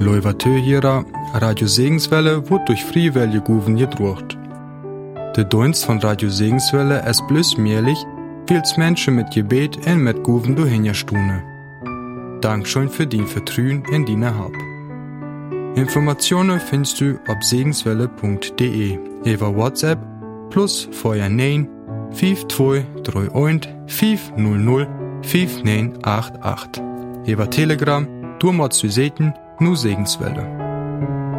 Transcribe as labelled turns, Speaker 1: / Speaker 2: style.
Speaker 1: Leuvatö Radio Segenswelle wird durch Friewelle Guven gedruckt. Der Dienst von Radio Segenswelle ist bloß möglich, weil es Menschen mit Gebet und mit Guven durchhinstune. Dankeschön für dein Vertrauen in deine Hab. Informationen findest du auf segenswelle.de über WhatsApp plus vorher 9 5231 500 5988. Über Telegram, du machst du Seiten, nur Segenswelle.